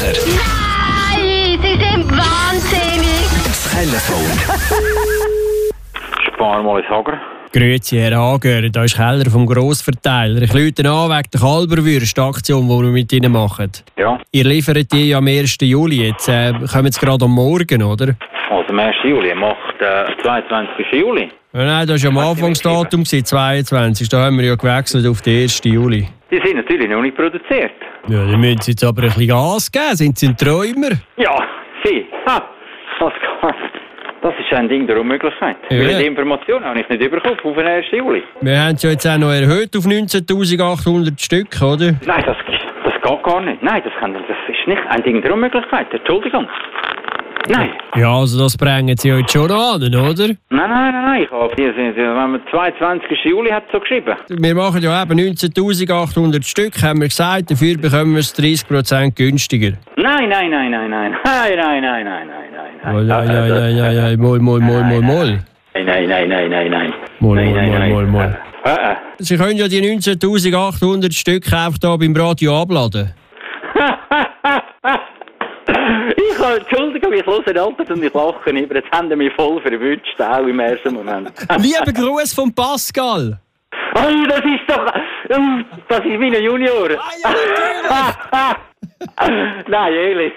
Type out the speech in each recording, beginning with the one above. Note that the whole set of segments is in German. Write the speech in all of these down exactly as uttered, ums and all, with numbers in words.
Wachmacher. Nein, Sie sind wahnsinnig. Das Telefon. Spar mal ins Hager. Grüezi, Herr Hager, da ist Keller vom Grossverteiler. Ich rufe an wegen der Kalberwürst-Aktion, die wir mit Ihnen machen. Ja. Ihr liefert die am ersten Juli. Jetzt äh, kommen Sie gerade am Morgen, oder? Also am ersten Juli. Macht äh, zweiundzwanzigsten Juli. Ja, nein, das war am Anfangsdatum, zweiundzwanzigsten Da haben wir ja gewechselt auf den ersten Juli. Die sind natürlich noch nicht produziert. Ja, dann müssen Sie jetzt aber ein bisschen Gas geben. Sind Sie ein Träumer? Ja, Sie. Ha, das, kann, das ist ein Ding der Unmöglichkeit. Ja. Weil die Information habe ich nicht bekommen auf den ersten Juli. Wir haben es ja jetzt auch noch erhöht auf neunzehntausendachthundert Stück, oder? Nein, das, das geht gar nicht. Nein, das, kann, das ist nicht ein Ding der Unmöglichkeit. Entschuldigung. Nein. Ja, also das bringen Sie heute schon an, oder? Nein, nein, nein, nein. Ich habe, wenn man zweiundzwanzigsten Juli hat so geschrieben. Wir machen ja eben neunzehntausendachthundert Stück, haben wir gesagt. Dafür bekommen wir es dreißig Prozent günstiger. Nein, nein, nein, nein, nein. Nein, nein, nein, nein, nein, nein. Oh, ja, ja, ja, ja, ja, mol, mol, mol, mol, mol. Nein, nein, nein, nein, nein, nein. Mol, Nein, mol, nein, mol, nein. mol, mol. Äh, äh. Sie können ja die neunzehntausendachthundert Stück einfach hier beim Radio abladen. Ich habe, Entschuldigung, ich höre Alter und ich lache über. Jetzt haben sie mich voll verwünscht, auch im ersten Moment. Lieber Gruß von Pascal. Oh, das ist doch... Das ist mein Junior. Ah, ja, Nein, ehrlich.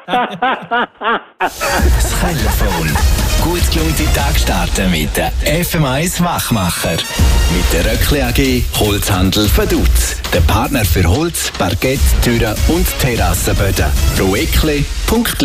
Das Telefon. Gut gelaunte Tag starten mit der F M eins Wachmacher. Mit der Röckli A G Holzhandel Vaduz. Der Partner für Holz, Parkett, Türen und Terrassenböden. Roeckli punkt